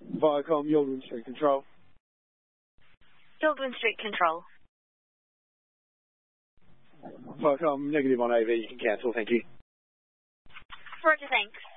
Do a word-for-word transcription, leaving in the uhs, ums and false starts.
Viacom, Yaldwyn Street Control. Yaldwyn Street Control. Viacom, negative on A V, you can cancel, thank you. Roger, thanks.